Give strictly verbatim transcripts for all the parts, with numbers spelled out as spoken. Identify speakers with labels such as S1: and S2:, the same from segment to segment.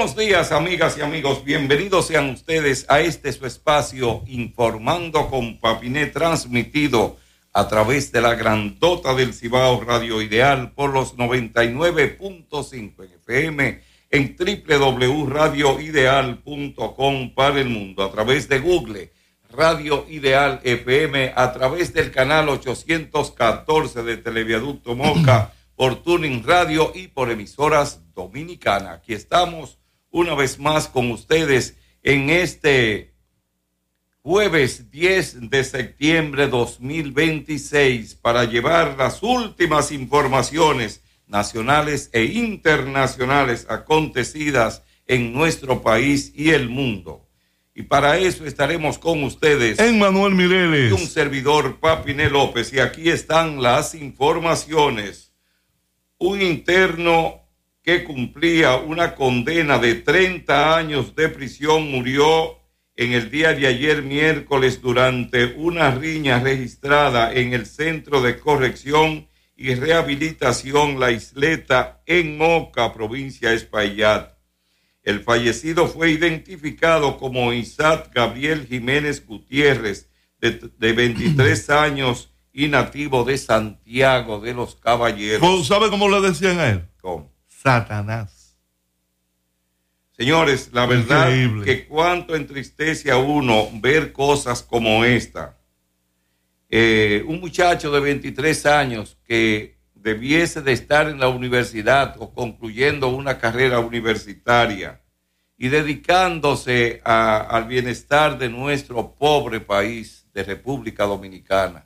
S1: buenos días, amigas y amigos. Bienvenidos sean ustedes a este su espacio Informando con Papiné, transmitido a través de la grandota del Cibao Radio Ideal por los noventa y nueve punto cinco en F M en doble u doble u doble u punto radio ideal punto com para el mundo, a través de Google Radio Ideal F M, a través del canal ochocientos catorce de Televiaducto Moca, por Tuning Radio y por emisoras dominicanas. Aquí estamos una vez más con ustedes en este jueves diez de septiembre de dos mil veintiséis para llevar las últimas informaciones nacionales e internacionales acontecidas en nuestro país y el mundo. Y para eso estaremos con ustedes
S2: Emmanuel Mireles
S1: y un servidor, Papiné López. Y aquí están las informaciones. Un interno que cumplía una condena de treinta años de prisión murió en el día de ayer miércoles durante una riña registrada en el Centro de Corrección y Rehabilitación La Isleta en Moca, provincia de Espaillat. El fallecido fue identificado como Isaac Gabriel Jiménez Gutiérrez, de, de veintitrés años y nativo de Santiago de los Caballeros.
S2: ¿Sabe cómo le decían a él?
S1: ¿Cómo?
S2: Satanás.
S1: Señores, la verdad
S2: Increíble.
S1: Que cuánto entristece a uno ver cosas como esta. Eh, un muchacho de veintitrés años que debiese de estar en la universidad o concluyendo una carrera universitaria y dedicándose a, al bienestar de nuestro pobre país de República Dominicana.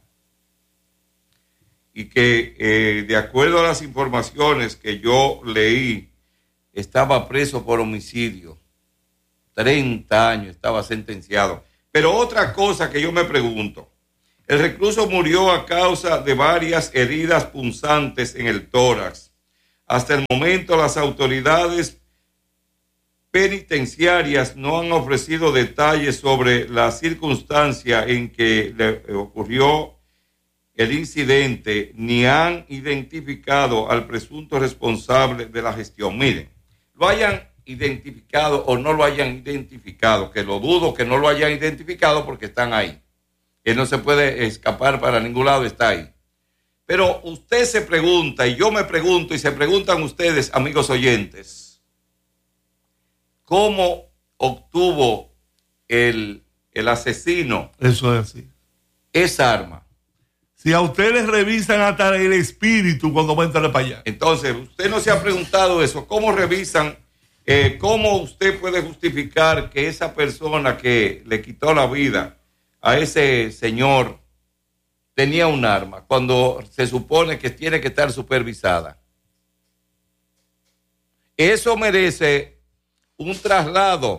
S1: Y que eh, de acuerdo a las informaciones que yo leí, estaba preso por homicidio. treinta años estaba sentenciado. Pero otra cosa que yo me pregunto, el recluso murió a causa de varias heridas punzantes en el tórax. Hasta el momento las autoridades penitenciarias no han ofrecido detalles sobre la circunstancia en que le ocurrió el incidente, ni han identificado al presunto responsable de la gestión. Miren, lo hayan identificado o no lo hayan identificado, que lo dudo que no lo hayan identificado porque están ahí. Él no se puede escapar para ningún lado, está ahí. Pero usted se pregunta, y yo me pregunto, y se preguntan ustedes, amigos oyentes, ¿cómo obtuvo el, el asesino
S2: Eso es así.
S1: esa arma?
S2: Si a usted le revisan hasta el espíritu cuando va a entrar para allá.
S1: Entonces, usted no se ha preguntado eso. ¿Cómo revisan? Eh, ¿Cómo usted puede justificar que esa persona que le quitó la vida a ese señor tenía un arma cuando se supone que tiene que estar supervisada? Eso merece un traslado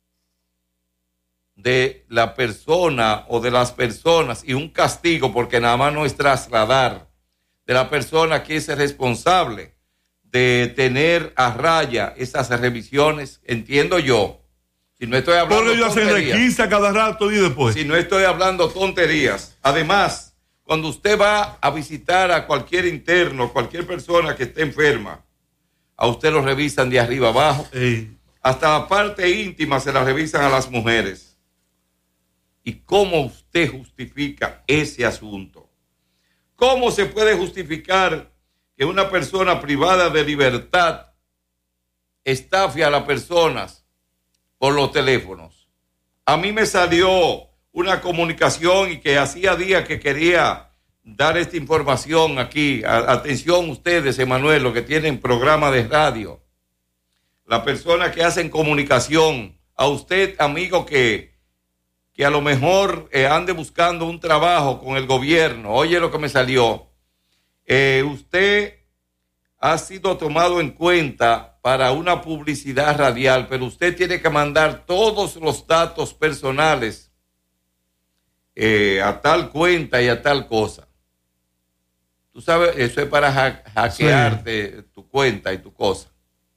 S1: de la persona o de las personas y un castigo, porque nada más no es trasladar, de la persona que es responsable de tener a raya esas revisiones, entiendo yo. Si no estoy hablando
S2: Porque ellos hacen
S1: tonterías,
S2: requisa cada rato y después.
S1: si no estoy hablando tonterías. Además, cuando usted va a visitar a cualquier interno, cualquier persona que esté enferma, a usted lo revisan de arriba abajo.
S2: Sí.
S1: Hasta la parte íntima se la revisan a las mujeres. ¿Y cómo usted justifica ese asunto? ¿Cómo se puede justificar que una persona privada de libertad estafe a las personas por los teléfonos? A mí me salió una comunicación y que hacía días que quería dar esta información aquí. A- atención ustedes, Emanuel, los que tienen programa de radio. La persona que hacen comunicación, a usted, amigo, que, que a lo mejor eh, ande buscando un trabajo con el gobierno. Oye lo que me salió. Eh, usted ha sido tomado en cuenta para una publicidad radial, pero usted tiene que mandar todos los datos personales eh, a tal cuenta y a tal cosa. Tú sabes, eso es para ha- hackearte sí. tu cuenta y tu cosa.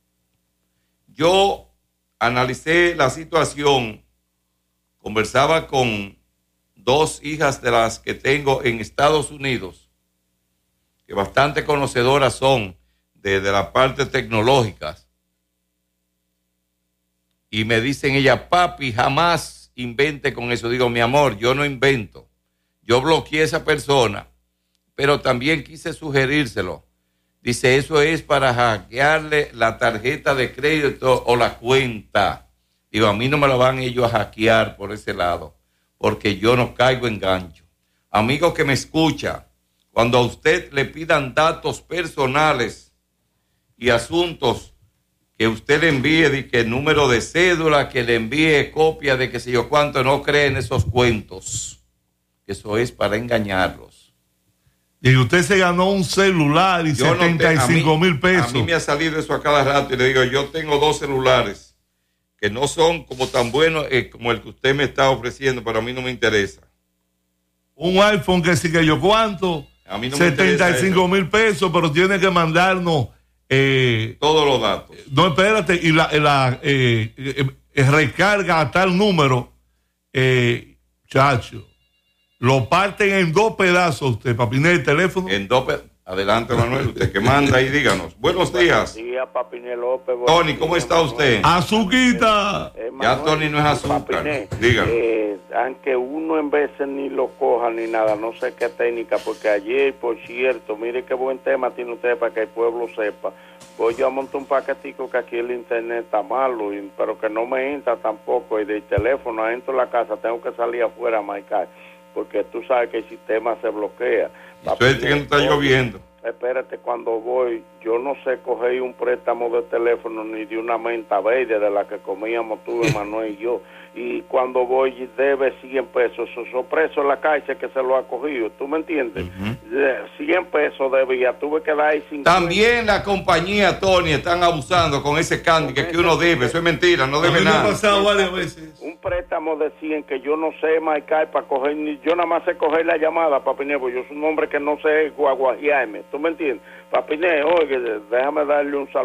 S1: Yo analicé la situación, conversaba con dos hijas de las que tengo en Estados Unidos, que bastante conocedoras son de, de la parte tecnológica. y me dicen ella, papi, jamás invente con eso. Digo, mi amor, yo no invento. Yo bloqueé a esa persona, pero también quise sugerírselo. Dice, eso es para hackearle la tarjeta de crédito o la cuenta. Digo, a mí no me la van ellos a hackear por ese lado, porque yo no caigo en gancho. Amigo que me escucha, cuando a usted le pidan datos personales y asuntos, que usted le envíe de que número de cédula, que le envíe copia de que sé yo cuánto, no cree en esos cuentos. Eso es para engañarlos.
S2: Y usted se ganó un celular y yo setenta y cinco mil pesos.
S1: A mí me ha salido eso a cada rato y le digo, yo tengo dos celulares que no son como tan buenos eh, como el que usted me está ofreciendo, pero a mí no me interesa.
S2: Un iPhone que sí que yo cuánto,
S1: a mí no me
S2: setenta y cinco mil pesos, pero tiene que mandarnos eh,
S1: todos los datos.
S2: No, espérate, y la, la eh, eh, recarga a tal número, eh, chacho. Lo parten en dos pedazos usted, Papiné, el teléfono.
S1: En dos pedazos. Adelante, Manuel, usted que manda y díganos. Buenos días.
S3: Buenos días, Papiné López.
S1: Tony, ¿cómo está usted?
S2: Azuquita.
S3: Eh,
S1: ya Tony no es azúcar.
S3: Papiné,
S1: díganos.
S3: Eh, aunque uno en veces ni lo coja ni nada, no sé qué técnica, porque ayer, por cierto, mire qué buen tema tiene usted para que el pueblo sepa. Pues yo monté un paquetico que aquí el internet está malo, y, pero que no me entra tampoco, y del teléfono adentro de la casa tengo que salir afuera a marcar, porque tú sabes que el sistema se bloquea.
S1: Suerte que no está lloviendo.
S3: Espérate, cuando voy, yo no sé coger un préstamo de teléfono ni de una menta verde de la que comíamos tú, Manuel y yo. Y cuando voy, debe cien pesos. Esos presos en la cárcel que se lo ha cogido, ¿tú me entiendes? Uh-huh. cien pesos debía, tuve que dar cincuenta.
S1: También la compañía, Tony, están abusando con ese candy que, que uno debe. Eso es mentira, no debe nada.
S2: Me ha pasado varias veces.
S3: Un préstamo de cien que yo no sé marcar para coger, ni yo nada más sé coger la llamada, Papiné, porque yo soy un hombre que no sé guaguajearme, ¿tú me entiendes? Papiné, oye, déjame darle un saludo.